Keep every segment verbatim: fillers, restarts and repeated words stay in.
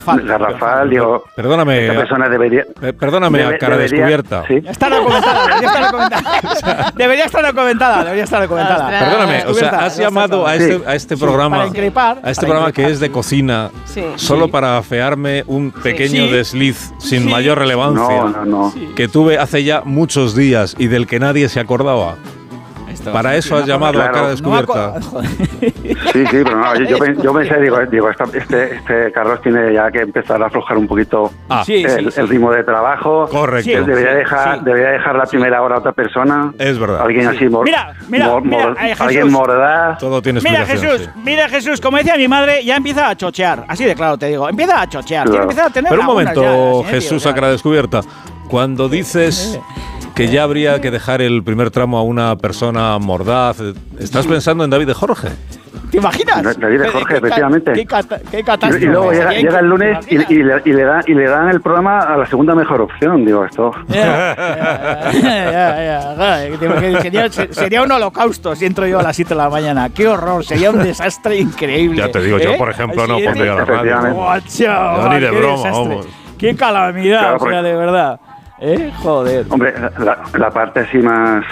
Garrafal, digo... Perdóname, esta persona debería... Perdóname, debe, a cara debería, descubierta. ¿sí? Está documentada, debería estar documentada. Debería estar documentada, debería estar documentada. Ostras. Perdóname, o sea, has llamado a este, a este Sí, programa, para increpar, a este para programa increpar, que es de cocina, Sí. solo Sí. para afearme un pequeño Sí. desliz sin Sí. mayor relevancia No, no, no. que tuve hace ya muchos días y del que nadie se acordaba. Esto, Para sí, eso no has llamado claro. a cara No descubierta. aco- Joder. Sí, sí, pero no, yo, yo, pen- yo pensé, digo, digo esta- este, este Carlos tiene ya que empezar a aflojar un poquito Ah, Sí, el, sí, el sí. ritmo de trabajo. correcto. Sí. Él debería dejar, Sí. debería dejar la primera hora a otra persona. Es verdad. Alguien así, mor, Mira, mira, mor- mira, mor- eh, Jesús. alguien mordaz. Todo tiene Mira explicación. Jesús, sí. mira Jesús, como decía mi madre, ya empieza a chochear. Así de claro te digo, empieza a chochear. Claro. Tiene que empezar a tener Pero un lagunas momento, ya, la siguiente, Jesús, o sea. a cara descubierta. Cuando dices que ya habría que dejar el primer tramo a una persona mordaz, ¿estás pensando en David de Jorge? ¿Te imaginas? David de Jorge, ¿Qué ca- efectivamente. Qué, cata- qué Y, catástrofe. y luego llega, Sería llega el increíble, lunes y, ¿te y le, y, le dan, y le dan el programa a la segunda mejor opción. Digo, esto. imaginas? Ya, ya, ya, ya. Que Sería, sería un holocausto si entro yo a las siete de la mañana. Qué horror, sería un desastre increíble. Ya te digo, yo, ¿Eh? por ejemplo, no Así pondría de- la radio. Efectivamente. Guau, chaval, No, ni de qué broma, desastre. vamos. Qué calamidad, Claro, o sea, porque- de verdad. ¿Eh? Joder. Hombre, la, la parte así más,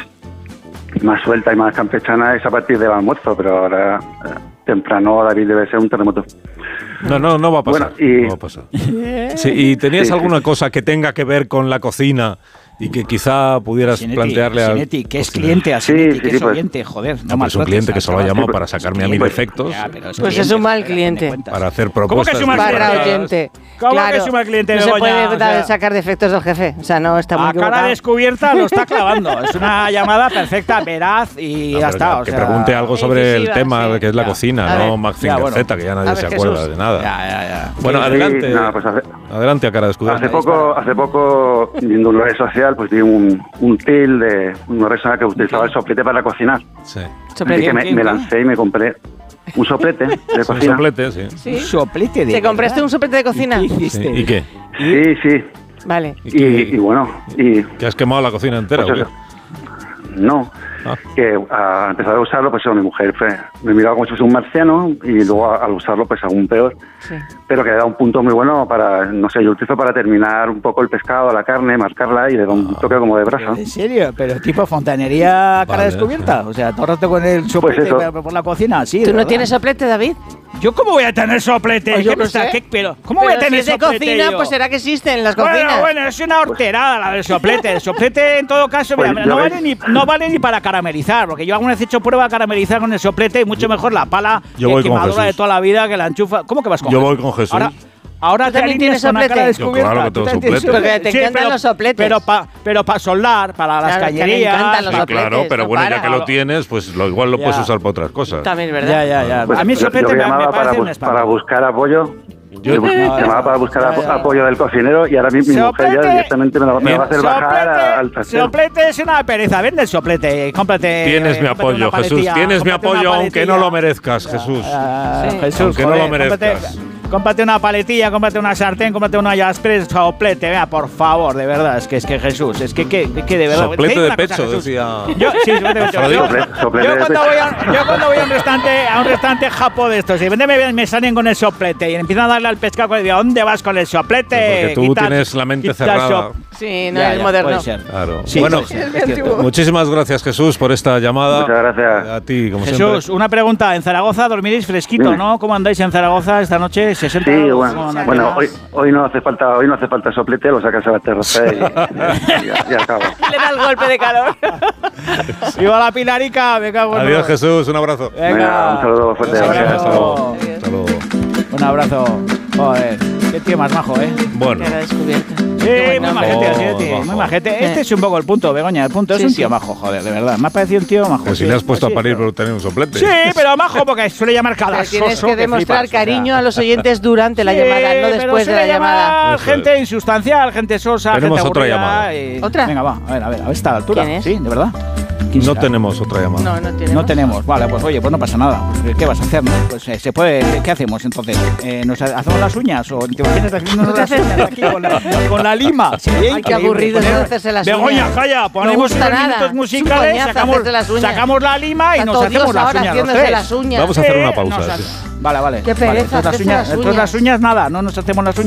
más suelta y más campechana es a partir del almuerzo, pero ahora eh, temprano, David, debe ser un terremoto. No, no, no va a pasar. Bueno, y- no va a pasar. Sí, ¿y tenías Sí, alguna sí. cosa que tenga que ver con la cocina y que quizá pudieras Sinetti, plantearle a Sinetti, que es cocinero? cliente a Sí, Sinetti, sí, que sí, es pues. oyente, joder. No No, me pues un trates, cliente que solo ha chaval. llamado Sí, para pues, sacarme a mí pues, defectos, Ya, pero Pues es un mal cliente. para hacer ¿Cómo que propuestas. es un mal Barra cliente? oyente. ¿Cómo claro, que es un mal cliente, no se Begoña? puede O dar- sea, sacar defectos del jefe. O sea, no está muy A equivocado. cara descubierta lo está clavando. Es una llamada perfecta, veraz y No, ya pero está. que, o que sea, pregunte algo sobre el incisiva, tema sí. de que es la Ya. cocina, A no ver. Maxinger Ya, bueno. Z, que ya nadie A ver, se Jesús. acuerda de nada. Ya, ya, ya. Bueno, Sí, adelante. nada, pues hace, Adelante a cara descubierta. hace poco, hace poco, viendo una red social, pues vi un, un reel de una persona que utilizaba el soplete para cocinar. Sí. Soplete. Así que me, ¿Quién, me quién? lancé y me compré un soplete de Un cocina. soplete, sí. ¿Sí? Un soplete de ¿Te compraste verdad. un soplete de cocina? ¿Y qué Sí. hiciste? ¿Y qué? Sí, sí. Vale. Y, y bueno, y ¿Que has quemado la cocina entera? pues o eso. qué? No, Ah. que al empezar a usarlo, pues mi mujer fue, me miraba como si fuese un marciano y luego al usarlo, pues aún peor. Sí. Pero que le da un punto muy bueno para, no sé, yo lo utilizo para terminar un poco el pescado, la carne, marcarla y le da un toque como de brasa. ¿En serio? ¿Pero tipo fontanería a cara Vale. descubierta? O sea, todo el rato con el soplete eso. por, por la cocina, sí. ¿Tú de no verdad. tienes soplete, David? ¿Yo cómo voy a tener soplete? Pues yo ¿Qué me qué está- sé. qué- pero, ¿Cómo voy a Pero tener si es de soplete cocina, yo? pues será que existe en las Bueno, cocinas. bueno, es una horterada la del soplete. El soplete, en todo caso, Pues mira, ya no, ves. vale ni, no vale ni para caramelizar, porque yo alguna vez he hecho prueba de caramelizar con el soplete y mucho mejor la pala Yo que voy con quemadura de Jesús. toda la vida que la enchufa. ¿Cómo que vas con Yo Jesús? voy con Jesús. Ahora, ahora ¿Tú te también alineas tienes con una cara soplete? descubierta. Yo claro que ¿Tú tengo también tienes soplete. Porque te encantan pero, los sopletes. Pero para pero pa soldar, para las Claro, que le cañerías. encantan los Sí, sopletes, claro, pero no bueno, ya para. que lo tienes, pues lo, igual lo Ya. puedes usar para otras cosas. También es verdad. Ya, ya, ya. Pues a mí el yo- soplete yo me, me llamaba para, parece un bus- espanto. para buscar apoyo. Yo- Yo llamaba para buscar Ya, apo- ya. apoyo del cocinero y ahora mi, mi mujer ya Soplete. directamente me lo, me lo va a hacer bajar a- al trastero. soplete es una pereza. Vende el soplete. Cómprate. Tienes eh, mi cómprate apoyo, una Jesús. paletilla, Tienes mi cómprate una apoyo, aunque no paletilla. lo merezcas, Jesús. Ah, Sí. Jesús, Aunque no joder, lo merezcas. Cómprate, cómprate una paletilla, cómprate una sartén, cómprate una jaspres, soplete. Vea, por favor, de verdad. Es que es que Jesús, es que, que, que de verdad. Te Soplete digo de una cosa, pecho, Jesús. decía. Yo, sí, soplete de pecho. Soplete, Yo, soplete yo de cuando pecho. voy a, yo cuando voy a un restaurante, a un restaurante japo de estos, y de repente me, me salen con el soplete y empiezan a darle al pescado, y digo, ¿dónde vas con el soplete? Porque tú Quita- tienes la mente quita cerrada. sop- Sí, no Ya, es ya, moderno. puede ser. Claro. Sí, bueno, puede ser, es cierto. muchísimas gracias, Jesús, por esta llamada. Muchas gracias. A ti, como Jesús, siempre. una pregunta. En Zaragoza dormiréis fresquito, Dime. ¿no? ¿Cómo andáis en Zaragoza esta noche? ¿sesenta Sí, grados? bueno, ¿Cómo andáis? bueno hoy, hoy no hace falta hoy no hace falta soplete, lo sacas a la terraza y, y ya, ya acabo. Le da el golpe de calor. ¡Viva la Pilarica! Me cago en Adiós, todo. Jesús, un abrazo. Venga, Venga, un saludo fuerte, Un gracias, Hasta abrazo. luego. Hasta luego. Un abrazo. Joder, qué tío más majo, ¿eh? Bueno, Cara descubierta. Sí, Qué muy bueno. majete, majo. sí, tío, muy Majo. majete. Este es un poco el punto, Begoña. El punto es Sí, un sí. tío majo, joder, de verdad. Me ha parecido un tío majo. pues si sí. le has puesto Sí, a parir pero- por tener un soplete. Sí, pero majo porque suele llamar cada Pero tienes soso que demostrar flipas, o sea. cariño a los oyentes durante la Sí, llamada, no pero después de la suele llamada. llamar Eso gente es. insustancial, gente sosa, Tenemos gente otra aburrida llamada. y- ¿Otra? Venga, va, a ver, a ver, a ver, está a la altura. ¿Quién es? Sí, de verdad. ¿Quién No será? tenemos otra llamada. No, no tenemos. No tenemos. Vale, pues oye, pues no pasa nada. Pues, ¿qué vas a hacer, no? Pues eh, se puede. ¿Qué hacemos entonces? Eh, ¿Nos ha- hacemos las uñas o te imaginas haciéndonos las uñas aquí con la, con la lima? Sería Ay, qué increíble. aburrido Poner- eso de hacerse las Begoña, uñas. calla, No ponemos gusta unos nada. minutos Es un musicales, coñazo sacamos, hacerse las uñas. sacamos la lima y Está nos todo hacemos Dios las ahora uñas los haciéndose tres. las uñas. Vamos a hacer una Sí, pausa. nos sí. ha- Vale, vale. Qué Vale, pereza entonces las hacerse uñas, las entonces las uñas. uñas nada, no nos hacemos las uñas.